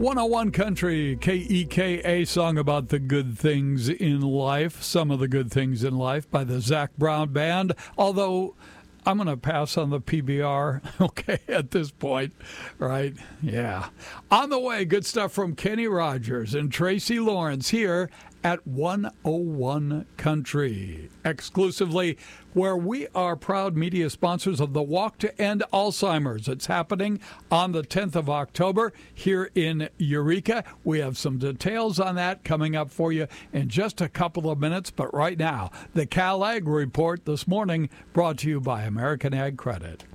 101 Country, KEKA song about the good things in life, some of the good things in life by the Zac Brown Band. Although I'm going to pass on the PBR, okay, at this point, right? Yeah. On the way, good stuff from Kenny Rogers and Tracy Lawrence here at 101 Country, exclusively where we are proud media sponsors of the Walk to End Alzheimer's. It's happening on the 10th of October here in Eureka. We have some details on that coming up for you in just a couple of minutes. But right now, the Cal Ag Report this morning brought to you by American Ag Credit.